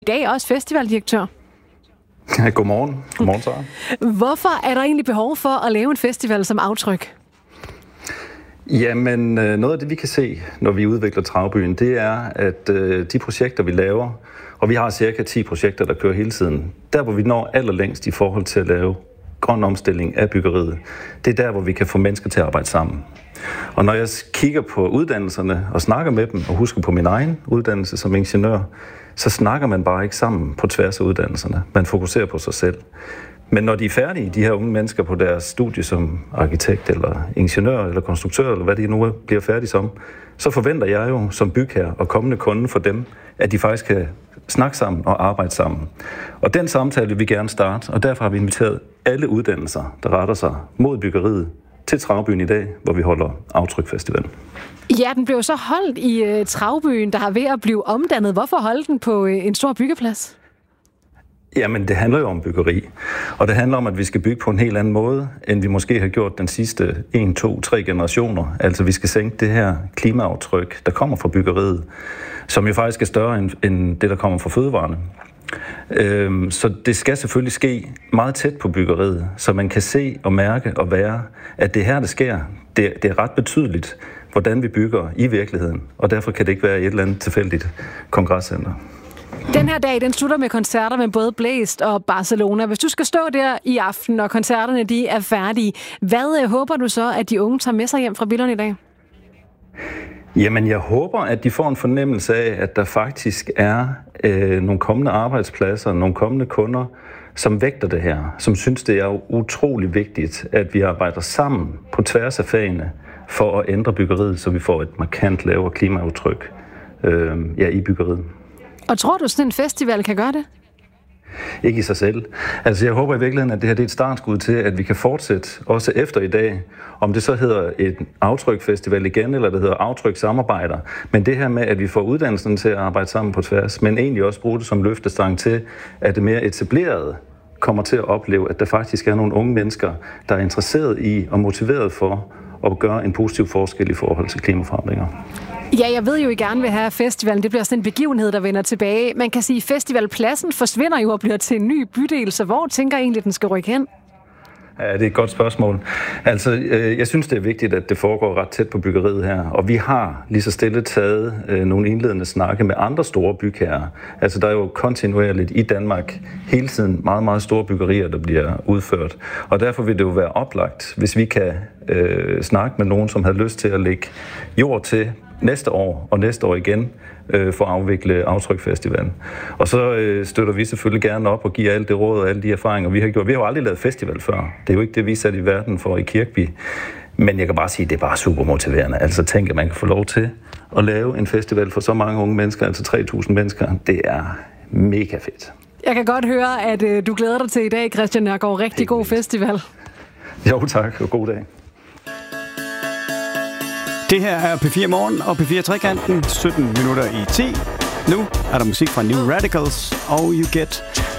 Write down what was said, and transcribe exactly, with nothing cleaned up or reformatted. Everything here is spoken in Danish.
I dag også festivaldirektør. Ja, godmorgen. Godmorgen, Sara. Hvorfor er der egentlig behov for at lave en festival som Aftryk? Jamen, noget af det, vi kan se, når vi udvikler Travbyen, det er, at de projekter, vi laver, og vi har cirka ti projekter, der kører hele tiden, der hvor vi når allerlængst i forhold til at lave grøn omstilling af byggeriet, det er der, hvor vi kan få mennesker til at arbejde sammen. Og når jeg kigger på uddannelserne og snakker med dem, og husker på min egen uddannelse som ingeniør, så snakker man bare ikke sammen på tværs af uddannelserne. Man fokuserer på sig selv. Men når de er færdige, de her unge mennesker på deres studie som arkitekt eller ingeniør eller konstruktør, eller hvad de nu bliver færdige som, så forventer jeg jo som bygherre og kommende kunde for dem, at de faktisk kan snakke sammen og arbejde sammen. Og den samtale vil vi gerne starte, og derfor har vi inviteret alle uddannelser, der retter sig mod byggeriet, til Travbyen i dag, hvor vi holder Aftryk Festival. Ja, den blev så holdt i uh, Travbyen, der har ved at blive omdannet. Hvorfor holde den på uh, en stor byggeplads? Jamen, det handler jo om byggeri, og det handler om, at vi skal bygge på en helt anden måde, end vi måske har gjort den sidste en, to, tre generationer. Altså, vi skal sænke det her klimaaftryk, der kommer fra byggeriet, som jo faktisk er større end, end det, der kommer fra fødevarene. Øhm, så det skal selvfølgelig ske meget tæt på byggeriet, så man kan se og mærke og være, at det her, det sker. Det, det er ret betydeligt, hvordan vi bygger i virkeligheden, og derfor kan det ikke være et eller andet tilfældigt kongresscenter. Den her dag, den slutter med koncerter med både Blæst og Barcelona. Hvis du skal stå der i aften, og koncerterne de er færdige, hvad håber du så, at de unge tager med sig hjem fra Billund i dag? Jamen, jeg håber, at de får en fornemmelse af, at der faktisk er øh, nogle kommende arbejdspladser, nogle kommende kunder, som vægter det her, som synes, det er utrolig vigtigt, at vi arbejder sammen på tværs af fagene for at ændre byggeriet, så vi får et markant lavere klimaaftryk øh, ja, i byggeriet. Og tror du, sådan en festival kan gøre det? Ikke i sig selv. Altså, jeg håber i virkeligheden, at det her det er et startskud til, at vi kan fortsætte også efter i dag. Om det så hedder et Aftryk-festival igen, eller det hedder Aftryk-samarbejder. Men det her med, at vi får uddannelsen til at arbejde sammen på tværs, men egentlig også bruge det som løftestang til, at det mere etablerede kommer til at opleve, at der faktisk er nogle unge mennesker, der er interesseret i og motiveret for at gøre en positiv forskel i forhold til klimaforandringer. Ja, jeg ved jo, I gerne vil have festivalen. Det bliver sådan en begivenhed, der vender tilbage. Man kan sige, at festivalpladsen forsvinder jo og bliver til en ny bydel, så hvor tænker I egentlig, den skal rykke hen? Ja, det er et godt spørgsmål. Altså, øh, jeg synes, det er vigtigt, at det foregår ret tæt på byggeriet her. Og vi har lige så stille taget øh, nogle indledende snakke med andre store bygherrer. Altså, der er jo kontinuerligt i Danmark hele tiden meget, meget store byggerier, der bliver udført. Og derfor vil det jo være oplagt, hvis vi kan øh, snakke med nogen, som har lyst til at lægge jord til næste år og næste år igen øh, for at afvikle Aftryk-festivalen. Og så øh, støtter vi selvfølgelig gerne op og giver alt det råd og alle de erfaringer, vi har gjort. Vi har jo aldrig lavet festival før. Det er jo ikke det, vi er sat i verden for i Kirkeby. Men jeg kan bare sige, at det er bare super motiverende. Altså tænk, at man kan få lov til at lave en festival for så mange unge mennesker, altså tre tusind mennesker. Det er mega fedt. Jeg kan godt høre, at øh, du glæder dig til i dag, Christian Nørgaard. Rigtig god festival. Jo, tak, og god dag. Det her er P fire Morgen og P fire Trekanten, sytten minutter i ti. Nu er der musik fra New Radicals, og You Get